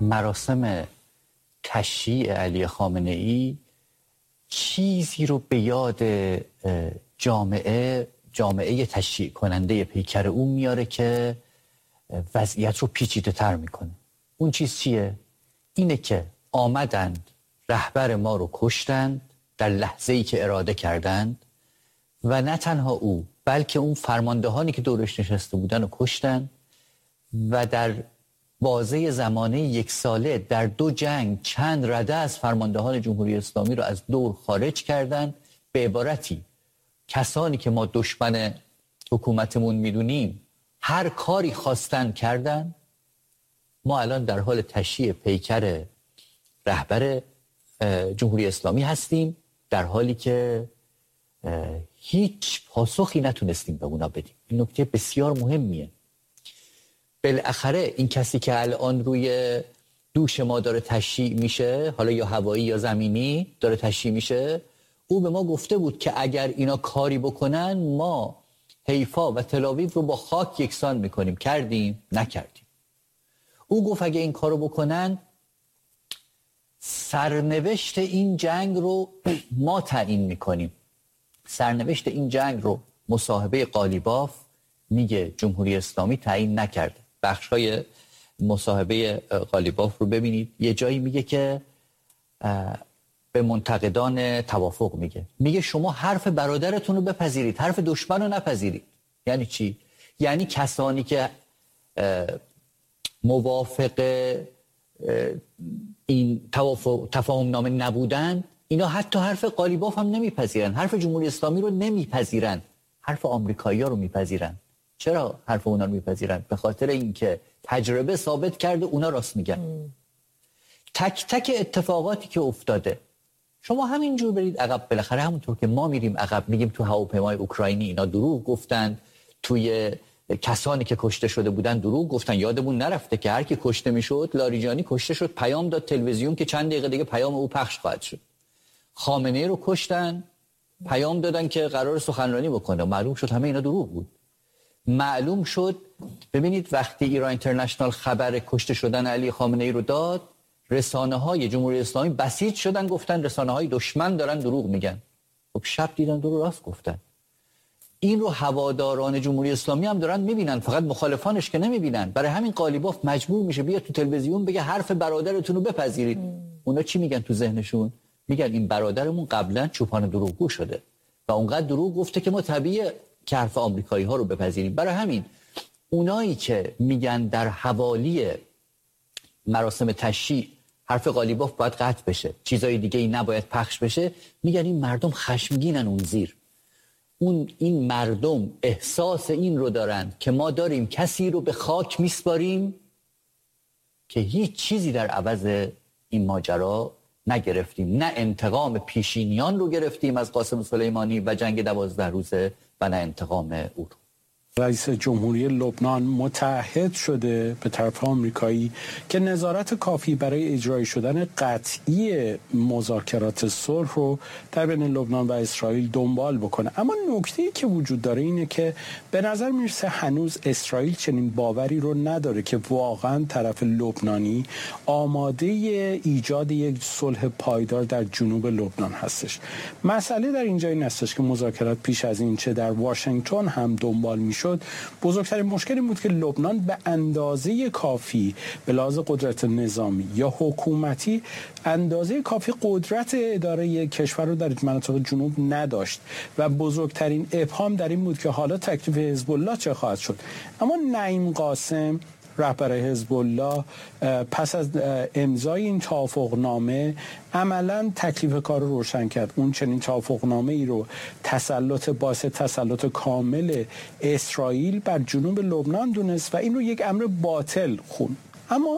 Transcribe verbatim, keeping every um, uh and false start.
مراسم تشییع علی خامنه‌ای چیزی رو به یاد جامعه جامعه تشییع کننده پیکر او میاره که وضعیت رو پیچیده تر میکنه. اون چیز چیه؟ اینه که آمدند رهبر ما رو کشتند در لحظه‌ای که اراده کردند و نه تنها او بلکه اون فرماندهانی که دورش نشسته بودن رو کشتند و در بازه زمانه یک ساله در دو جنگ چند رده از فرماندهان جمهوری اسلامی رو از دور خارج کردند. به عبارتی کسانی که ما دشمن حکومتمون میدونیم هر کاری خواستن کردن. ما الان در حال تشییع پیکر رهبر جمهوری اسلامی هستیم در حالی که هیچ پاسخی نتونستیم به اونا بدیم. این نکته بسیار مهمیه. بالاخره این کسی که الان روی دوش ما داره تشییع میشه، حالا یا هوایی یا زمینی داره تشییع میشه، او به ما گفته بود که اگر اینا کاری بکنن ما حیفا و تل‌آویو رو با خاک یکسان میکنیم. کردیم؟ نکردیم. او گفت اگه این کارو بکنن سرنوشت این جنگ رو ما تعیین میکنیم. سرنوشت این جنگ رو مصاحبه قالیباف میگه جمهوری اسلامی تعیین نکرده. بخشای مصاحبه قالیباف رو ببینید. یه جایی میگه که به منتقدان توافق میگه میگه شما حرف برادرتون رو بپذیرید، حرف دشمن رو نپذیرید. یعنی چی؟ یعنی کسانی که موافق این توافق تفاهم نامه نبودن اینا حتی حرف قالیباف هم نمیپذیرن، حرف جمهوری اسلامی رو نمیپذیرن، حرف آمریکایی‌ها رو میپذیرن. چرا حرف اونا رو میپذیرن؟ به خاطر اینکه تجربه ثابت کرده اونا راست میگن. ام. تک تک اتفاقاتی که افتاده شما همینجور برید عقب، بالاخره همونطور که ما میریم عقب میگیم تو هواپیمای اوکراینی اینا دروغ گفتند، توی کسانی که کشته شده بودن دروغ گفتن. یادمون نرفته که هر کی کشته میشد، لاریجانی کشته شد، پیام داد تلویزیون که چند دقیقه دیگه پیام او پخش خواهد شد. خامنه‌ای رو کشتن، پیام دادن که قرار سخنرانی بکنه، معلوم شد همه اینا دروغ بود. معلوم شد ببینید وقتی ایران اینترنشنال خبر کشته شدن علی خامنه‌ای رو داد، رسانه‌های جمهوری اسلامی بسیج شدن گفتن رسانه‌های دشمن دارن دروغ میگن. خب شب دیدن درو راست گفتن. این رو هواداران جمهوری اسلامی هم دارن میبینن، فقط مخالفانش که نمیبینن. برای همین قالیباف مجبور میشه بیاد تو تلویزیون بگه حرف برادرتون رو بپذیرید. ام. اونا چی میگن تو ذهنشون؟ میگن این برادرمون قبلا چوپان دروغگو شده و اونقدر دروغ گفته که ما طبیعیه که حرف آمریکایی ها رو بپذیریم. برای همین اونایی که میگن در حوالی مراسم تشییع حرف قالیباف باید قطع بشه، چیزای دیگه ای نباید پخش بشه، میگن این مردم خشمگینن اون زیر. اون این مردم احساس این رو دارن که ما داریم کسی رو به خاک میسپاریم که هیچ چیزی در عوض این ماجرا نگرفتیم. نه انتقام پیشینیان رو گرفتیم از قاسم سلیمانی و جنگ دوازده روزه و نه انتقام او رو. رئیس جمهوری لبنان متعهد شده به طرف آمریکایی که نظارت کافی برای اجرای شدن قطعی مذاکرات صلح رو در بین لبنان و اسرائیل دنبال بکنه. اما نکته‌ای که وجود داره اینه که به نظر میرسه هنوز اسرائیل چنین باوری رو نداره که واقعا طرف لبنانی آماده ایجاد یک صلح پایدار در جنوب لبنان هستش. مسئله در اینجا این هستش که مذاکرات پیش از این چه در واشنگتن هم دنبال میشه شد. بزرگترین مشکلی بود که لبنان به اندازه کافی به لحاظ قدرت نظامی یا حکومتی اندازه کافی قدرت اداره کشور رو در مناطق جنوب نداشت و بزرگترین ابهام در این بود که حالا تکلیف حزب الله چه خواهد شد. اما نعیم قاسم رهبر حزب الله پس از امضای این توافقنامه عملاً تکلیف کار رو روشن کرد. اون چنین توافقنامه ای رو تسلط باعث تسلط کامل اسرائیل بر جنوب لبنان دونست و این رو یک امر باطل خوند. اما